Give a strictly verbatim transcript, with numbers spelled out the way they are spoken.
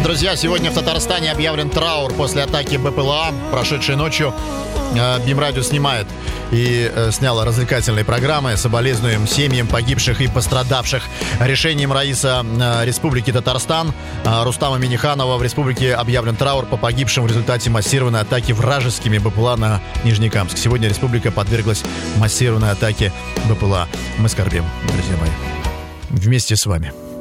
Друзья, сегодня в Татарстане объявлен траур после атаки БПЛА, прошедшей ночью. БИМ-радио снимает и э, сняла развлекательные программы. Соболезнуем семьям погибших и пострадавших. Решением Раиса э, Республики Татарстан э, Рустама Минниханова в республике объявлен траур по погибшим в результате массированной атаки вражескими БПЛА на Нижнекамск. Сегодня республика подверглась массированной атаке БПЛА. Мы скорбим, друзья мои. Вместе с вами.